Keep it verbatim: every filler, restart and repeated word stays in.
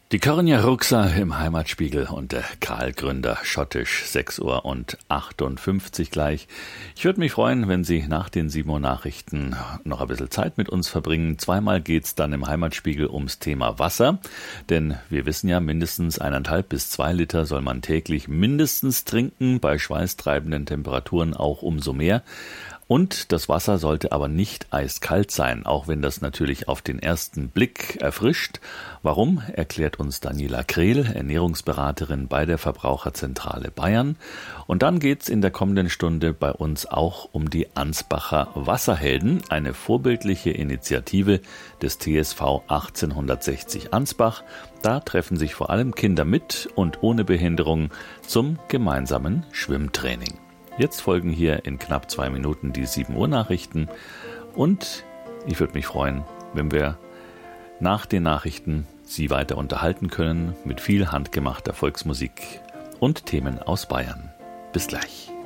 Die Körnja Ruxa im Heimatspiegel und der Karl-Gründer schottisch, sechs Uhr und achtundfünfzig gleich. Ich würde mich freuen, wenn Sie nach den sieben Uhr Nachrichten noch ein bisschen Zeit mit uns verbringen. Zweimal geht's dann im Heimatspiegel ums Thema Wasser, denn wir wissen ja, mindestens eineinhalb bis zwei Liter soll man täglich mindestens trinken, bei schweißtreibenden Temperaturen auch umso mehr. Und das Wasser sollte aber nicht eiskalt sein, auch wenn das natürlich auf den ersten Blick erfrischt. Warum, erklärt uns Daniela Krehl, Ernährungsberaterin bei der Verbraucherzentrale Bayern. Und dann geht's in der kommenden Stunde bei uns auch um die Ansbacher Wasserhelden, eine vorbildliche Initiative des T S V achtzehnhundertsechzig Ansbach. Da treffen sich vor allem Kinder mit und ohne Behinderung zum gemeinsamen Schwimmtraining. Jetzt folgen hier in knapp zwei Minuten die sieben Uhr Nachrichten und ich würde mich freuen, wenn wir nach den Nachrichten Sie weiter unterhalten können mit viel handgemachter Volksmusik und Themen aus Bayern. Bis gleich.